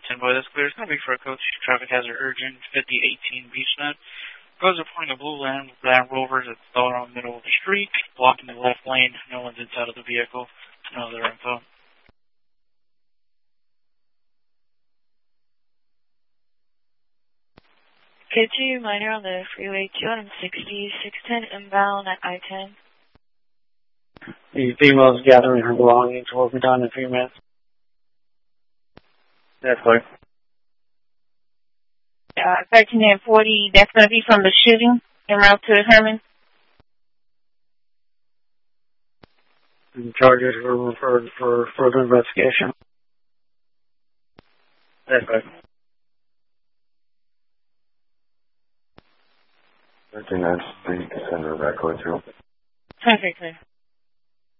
10 boy, that's clear. It's going to be for a coach. Traffic hazard urgent, 5018 BeachNet. Cars are pointing a blue Land Rovers that's all around the middle of the street, blocking the left lane. No one's inside of the vehicle. No other info. K2, minor on the freeway 260, 610 inbound at I-10. The female is gathering her belongings. We'll be done in a few minutes. That's clear. 13 and 40, that's going to be from the shooting en route to Herman. And charges were referred for further investigation. That's clear. 13 and 3, send her back code 2. Perfect, sir.